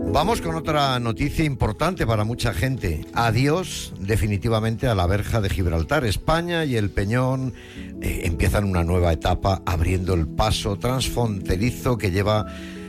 Vamos con otra noticia importante para mucha gente. Adiós definitivamente a la verja de Gibraltar. España y el Peñón empiezan una nueva etapa abriendo el paso transfronterizo que lleva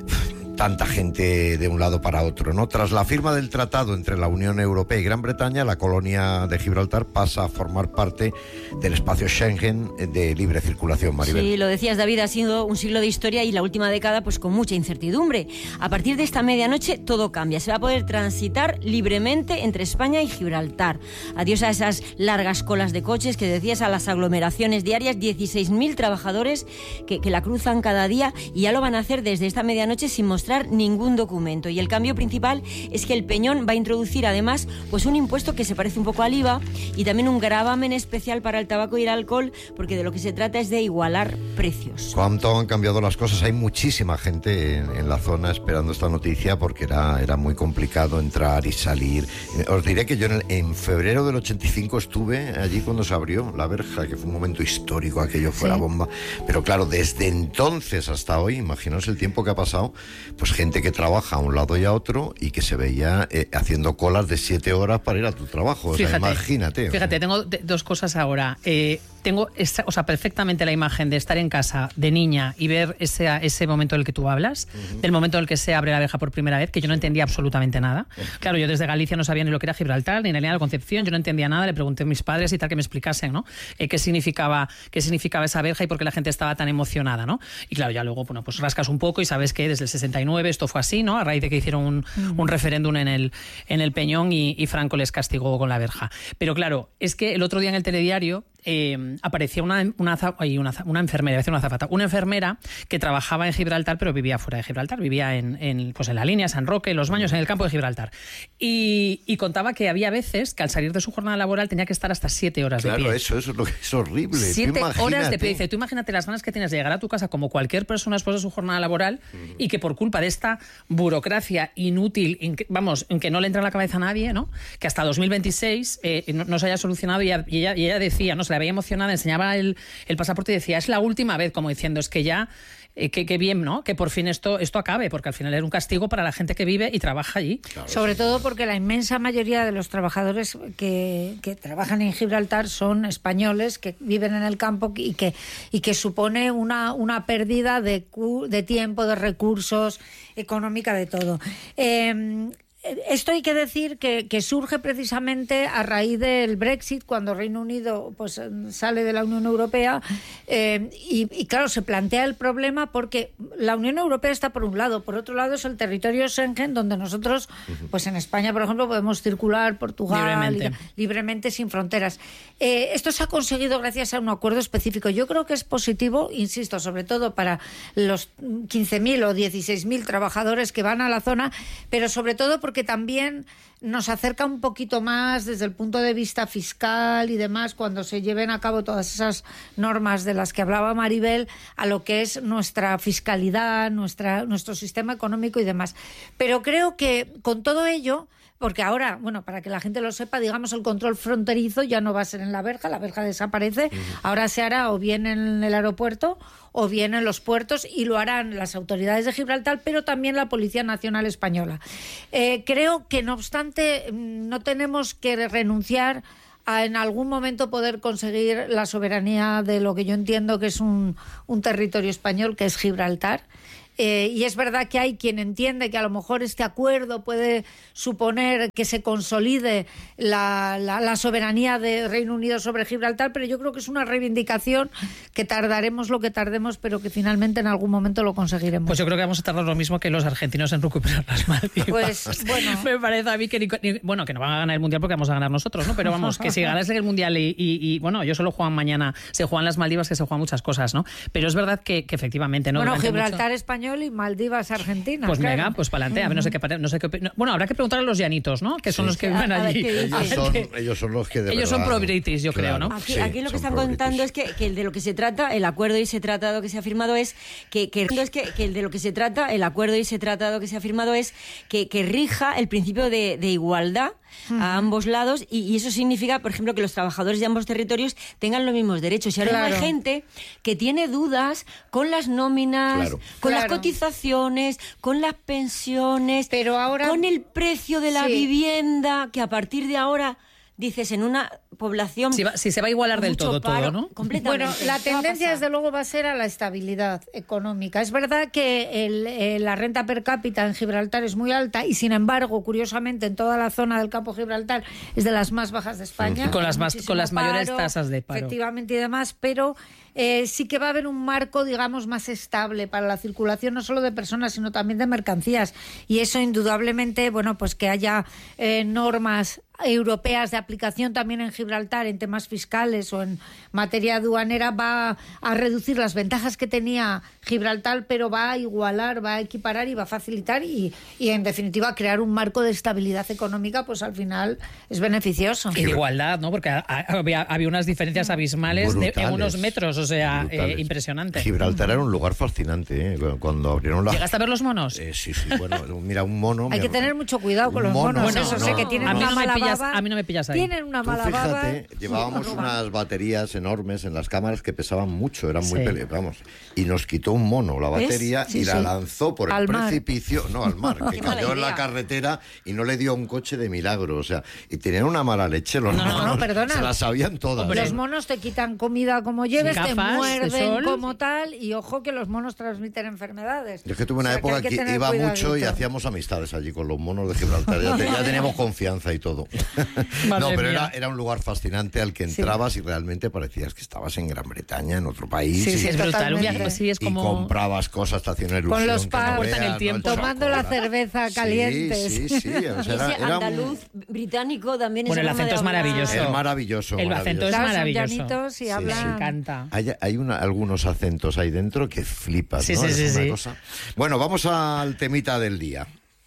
tanta gente de un lado para otro, ¿no? Tras la firma del tratado entre la Unión Europea y Gran Bretaña, la colonia de Gibraltar pasa a formar parte del espacio Schengen de libre circulación, Maribel. Sí, lo decías, David, ha sido un siglo de historia y la última década pues con mucha incertidumbre. A partir de esta medianoche todo cambia, se va a poder transitar libremente entre España y Gibraltar. Adiós a esas largas colas de coches que decías, a las aglomeraciones diarias, 16.000 trabajadores que la cruzan cada día y ya lo van a hacer desde esta medianoche sin mostrar ningún documento. Y el cambio principal es que el Peñón va a introducir además pues un impuesto que se parece un poco al IVA y también un gravamen especial para el tabaco y el alcohol, porque de lo que se trata es de igualar precios. ¿Cuánto han cambiado las cosas? Hay muchísima gente en la zona esperando esta noticia porque era muy complicado entrar y salir. Os diré que yo en febrero del 85 estuve allí cuando se abrió la verja, que fue un momento histórico, aquello fue la bomba. Pero claro, desde entonces hasta hoy, imaginaos el tiempo que ha pasado, pues gente que trabaja a un lado y a otro y que se veía haciendo colas de 7 horas para ir a tu trabajo. O sea, imagínate. Fíjate, tengo dos cosas ahora. Tengo perfectamente la imagen de estar en casa de niña y ver ese momento del que tú hablas, del momento en el que se abre la verja por primera vez, que yo no entendía absolutamente nada. Claro, yo desde Galicia no sabía ni lo que era Gibraltar, ni la línea de la Concepción, yo no entendía nada, le pregunté a mis padres y tal que me explicasen, ¿no? Qué significaba esa verja y por qué la gente estaba tan emocionada, ¿no? Y claro, ya luego, bueno, pues rascas un poco y sabes que desde el 69 esto fue así, ¿no? A raíz de que hicieron un referéndum en el Peñón y Franco les castigó con la verja. Pero claro, es que el otro día en el telediario aparecía una enfermera, decir una azafata, una enfermera que trabajaba en Gibraltar pero vivía fuera de Gibraltar, vivía en la línea San Roque, en Los Baños, en el campo de Gibraltar, y contaba que había veces que al salir de su jornada laboral tenía que estar hasta 7 horas de pie. Claro, eso es lo que es horrible. 7 horas de pie. Dice, tú imagínate las ganas que tienes de llegar a tu casa como cualquier persona después de su jornada laboral y que por culpa de esta burocracia inútil, en que no le entra en la cabeza a nadie, ¿no? Que hasta 2026 no se haya solucionado, y ella decía, no se la veía emocionada, enseñaba el pasaporte y decía, es la última vez, como diciendo, es que ya, que bien, ¿no? Que por fin esto acabe, porque al final era un castigo para la gente que vive y trabaja allí. Claro, sobre todo porque la inmensa mayoría de los trabajadores que trabajan en Gibraltar son españoles que viven en el campo y que supone una pérdida de tiempo, de recursos, económica, de todo. Esto hay que decir que surge precisamente a raíz del Brexit, cuando Reino Unido pues sale de la Unión Europea, y claro, se plantea el problema porque la Unión Europea está por un lado, por otro lado es el territorio Schengen, donde nosotros, pues en España, por ejemplo, podemos circular, Portugal, libremente sin fronteras. Esto se ha conseguido gracias a un acuerdo específico. Yo creo que es positivo, insisto, sobre todo para los 15.000 o 16.000 trabajadores que van a la zona, pero sobre todo porque también nos acerca un poquito más desde el punto de vista fiscal y demás, cuando se lleven a cabo todas esas normas de las que hablaba Maribel, a lo que es nuestra fiscalidad, nuestro sistema económico y demás. Pero creo que con todo ello, porque ahora, bueno, para que la gente lo sepa, digamos, el control fronterizo ya no va a ser en la verja desaparece, ahora se hará o bien en el aeropuerto o bien en los puertos, y lo harán las autoridades de Gibraltar, pero también la Policía Nacional Española. Creo que, no obstante, no tenemos que renunciar a en algún momento poder conseguir la soberanía de lo que yo entiendo que es un territorio español, que es Gibraltar. Y es verdad que hay quien entiende que a lo mejor este acuerdo puede suponer que se consolide la soberanía de Reino Unido sobre Gibraltar, pero yo creo que es una reivindicación que tardaremos lo que tardemos, pero que finalmente en algún momento lo conseguiremos. Pues yo creo que vamos a tardar lo mismo que los argentinos en recuperar las Maldivas. Pues bueno. Me parece a mí que que no van a ganar el Mundial porque vamos a ganar nosotros, ¿no? Pero vamos, que si ganasen el Mundial y bueno, ellos solo juegan mañana, se juegan las Maldivas, que se juegan muchas cosas, ¿no? Pero es verdad que efectivamente, ¿no? Bueno, Gibraltar español y Maldivas Argentina. Pues claro. venga, pues para adelante. A ver, no sé qué bueno, habrá que preguntar a los llanitos, ¿no? Que son los que viven allí. Ellos son los que ellos son pro-British, yo creo, ¿no? Aquí lo que están contando es que de lo que se trata, el acuerdo y ese tratado que se ha firmado es que de lo que se trata, el acuerdo y ese tratado que se ha firmado es que rija el principio de igualdad a ambos lados y eso significa, por ejemplo, que los trabajadores de ambos territorios tengan los mismos derechos. Y ahora hay gente que tiene dudas con las nóminas, con las cotizaciones, con las pensiones, pero ahora, con el precio de la vivienda, que a partir de ahora, dices, en una población... Si se va a igualar del todo, ¿no? Completamente. Bueno, la tendencia desde luego va a ser a la estabilidad económica. Es verdad que la renta per cápita en Gibraltar es muy alta y, sin embargo, curiosamente, en toda la zona del campo Gibraltar es de las más bajas de España. Con las mayores tasas de paro. Efectivamente y demás, pero sí que va a haber un marco, digamos, más estable para la circulación no solo de personas, sino también de mercancías. Y eso, indudablemente, bueno, pues que haya normas europeas de aplicación también en Gibraltar en temas fiscales o en materia aduanera va a reducir las ventajas que tenía Gibraltar, pero va a igualar, va a equiparar y va a facilitar y en definitiva crear un marco de estabilidad económica, pues al final es beneficioso. Y de igualdad, ¿no? Porque había unas diferencias abismales en unos metros, o sea, impresionante. Gibraltar era un lugar fascinante, cuando abrieron la... ¿Llegaste a ver los monos? Sí, bueno, mira, un mono... Hay que tener mucho cuidado con los monos, que tienen una mala baba. A mí no me pillas ahí. Tienen una mala baba. Fíjate, llevábamos unas baterías enormes en las cámaras que pesaban mucho, eran muy peligrosas. Y nos quitó un mono la batería y la lanzó por el precipicio, al mar, que cayó en la carretera y no le dio a un coche de milagro. O sea, y tenían una mala leche los monos. No, perdona. Se la sabían todas. Los monos te quitan comida como lleves, te muerden como tal, y ojo que los monos transmiten enfermedades. Yo es que tuve una época que iba mucho y hacíamos amistades allí con los monos de Gibraltar. Ya teníamos confianza y todo. No, pero era un lugar fascinante al que entrabas y realmente parecías que estabas en Gran Bretaña, en otro país. Sí, es brutal. Un viaje así es como... Y comprabas cosas, te hacía una ilusión. Con los pubs, en el tiempo. tomando la cerveza calientes. Sí. O sea, ese andaluz británico también el acento es maravilloso. Es maravilloso. El acento es maravilloso. Llanitos y hablan... Me encanta. Hay algunos acentos ahí dentro que flipas, ¿no? Es una cosa. Bueno, vamos al temita del día.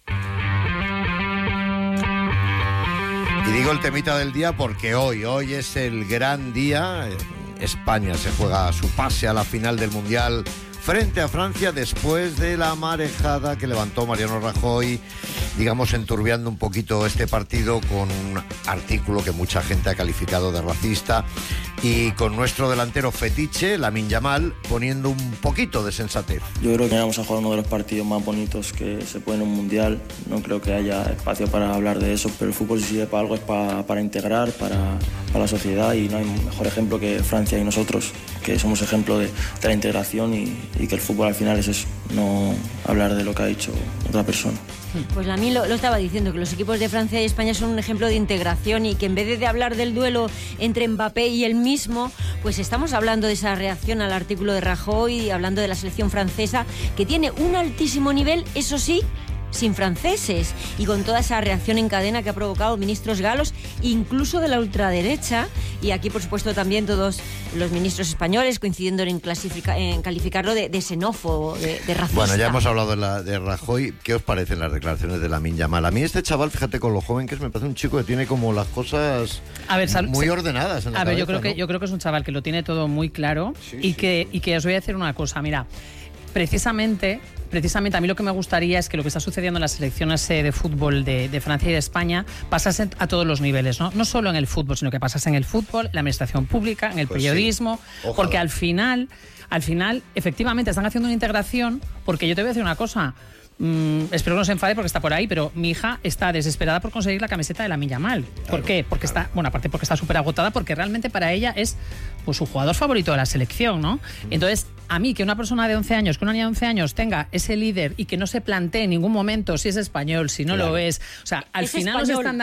Y digo el temita del día porque hoy es el gran día. España se juega su pase a la final del Mundial frente a Francia después de la marejada que levantó Mariano Rajoy, digamos, enturbiando un poquito este partido con un artículo que mucha gente ha calificado de racista y con nuestro delantero fetiche, Lamine Yamal, poniendo un poquito de sensatez. Yo creo que vamos a jugar uno de los partidos más bonitos que se puede en un mundial. No creo que haya espacio para hablar de eso, pero el fútbol si sirve para algo es para integrar, para la sociedad, y no hay mejor ejemplo que Francia y nosotros, que somos ejemplo de la integración y que el fútbol al final es eso, no hablar de lo que ha dicho otra persona. Pues Lamine lo estaba diciendo, que los equipos de Francia y España son un ejemplo de integración y que en vez de hablar del duelo entre Mbappé y él mismo, pues estamos hablando de esa reacción al artículo de Rajoy y hablando de la selección francesa, que tiene un altísimo nivel, eso sí, sin franceses, y con toda esa reacción en cadena que ha provocado ministros galos, incluso de la ultraderecha, y aquí por supuesto también todos los ministros españoles coincidiendo en calificarlo de xenófobo, de racista. Bueno, ya hemos hablado de Rajoy. ¿Qué os parecen las declaraciones de Lamine Yamal? A mí este chaval, fíjate con lo joven que es, me parece un chico que tiene como las cosas muy ordenadas en la cabeza, yo creo que es un chaval que lo tiene todo muy claro y que os voy a decir una cosa, mira, precisamente a mí lo que me gustaría es que lo que está sucediendo en las selecciones de fútbol de Francia y de España pasase a todos los niveles, ¿no? No solo en el fútbol, sino que pasase en el fútbol, en la administración pública, en el periodismo, porque al final, efectivamente, están haciendo una integración, porque yo te voy a decir una cosa. Espero que no se enfade porque está por ahí, pero mi hija está desesperada por conseguir la camiseta de Lamine Yamal. ¿Por qué? Porque aparte porque está súper agotada, porque realmente para ella es pues su jugador favorito de la selección, ¿no? Entonces, a mí que una persona de 11 años, que una niña de 11 años tenga ese líder y que no se plantee en ningún momento si es español, si no lo es, o sea, al final nos están